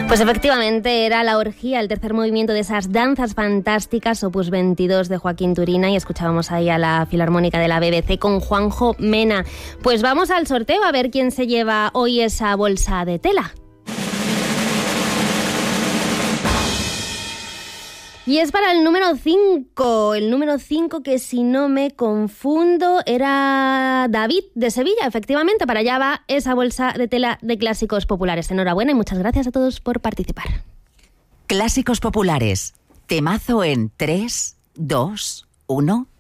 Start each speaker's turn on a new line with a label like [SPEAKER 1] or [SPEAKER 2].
[SPEAKER 1] Pues efectivamente era La orgía, el tercer movimiento de esas danzas fantásticas, opus 22 de Joaquín Turina, y escuchábamos ahí a la Filarmónica de la BBC con Juanjo Mena. Pues vamos al sorteo a ver quién se lleva hoy esa bolsa de tela. Y es para el número 5, que si no me confundo era David de Sevilla, efectivamente, para allá va esa bolsa de tela de clásicos populares. Enhorabuena y muchas gracias a todos por participar.
[SPEAKER 2] Clásicos populares, temazo en 3, 2, 1...